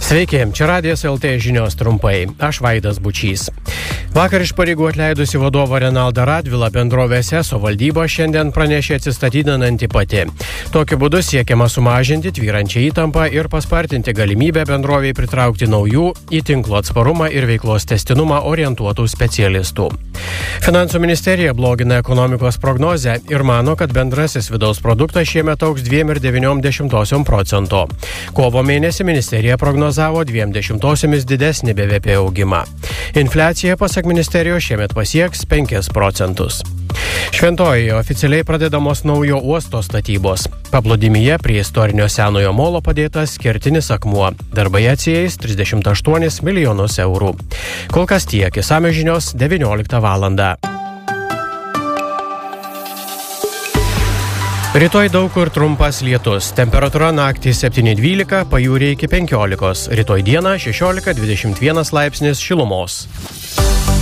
Sveiki, čia Radijas LT žinios trumpai. Aš Vaidas Bučys. Vakar iš pareigų atleidusi vadovą Renaldą Radvilą bendrovės ESO valdyba šiandien pranešė atsistatydinanti pati. Tokiu būdu siekiama sumažinti tvyrančią įtampą ir paspartinti galimybę bendrovei pritraukti naujų į tinklo atsparumą ir veiklos tęstinumą orientuotų specialistų. Finansų ministerija blogina ekonomikos prognozę ir mano, kad bendrasis vidaus produktas šiemet augs 2,9%. Kovo mėnesį ministerija prognozavo 0,2% didesnį BVP augimą. Infliacija pasak ministerijos šiemet pasieks 5%. Šventojoje oficialiai pradedamos naujo uosto statybos. Paplūdimyje prie istorinio senojo molo padėtas kertinis akmuo. Darbai atsieis 38 milijonus eurų. Kol kas tiek, išsamios žinios 19 valandą. Rytoj daug kur trumpas lietus. Temperatūra naktį 7-12, pajūryje iki 15. Rytoj dieną 16-21 laipsnis šilumos.